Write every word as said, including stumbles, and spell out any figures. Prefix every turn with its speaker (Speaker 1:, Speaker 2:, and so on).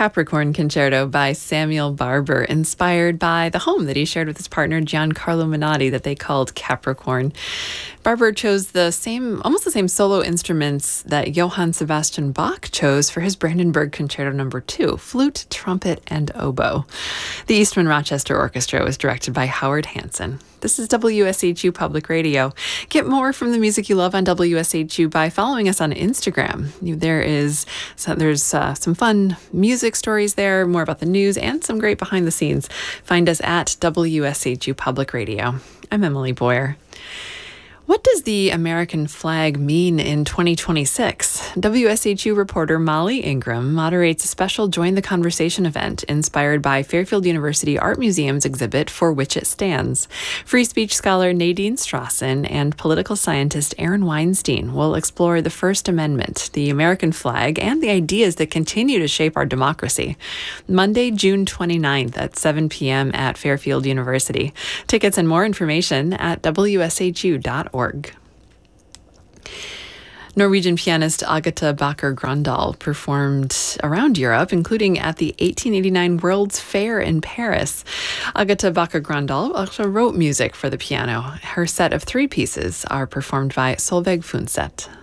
Speaker 1: Capricorn Concerto by Samuel Barber, inspired by the home that he shared with his partner Giancarlo Menotti that they called Capricorn. Barber chose the same, almost the same solo instruments that Johann Sebastian Bach chose for his Brandenburg Concerto number two, flute, trumpet, and oboe. The Eastman Rochester Orchestra was directed by Howard Hansen. This is W S H U Public Radio. Get more from the music you love on W S H U by following us on Instagram. There is so there's uh, some fun music stories there, more about the news, and some great behind the scenes. Find us at W S H U Public Radio. I'm Emily Boyer. What does the American flag mean in twenty twenty-six? W S H U reporter Molly Ingram moderates a special Join the Conversation event inspired by Fairfield University Art Museum's exhibit For Which It Stands. Free speech scholar Nadine Strawson and political scientist Aaron Weinstein will explore the First Amendment, the American flag, and the ideas that continue to shape our democracy. Monday, June twenty-ninth at seven p.m. at Fairfield University. Tickets and more information at W S H U dot org. Norwegian pianist Agatha Bakker-Grøndahl performed around Europe, including at the eighteen eighty-nine World's Fair in Paris. Agatha Bakker-Grøndahl also wrote music for the piano. Her set of three pieces are performed by Solveig Funset.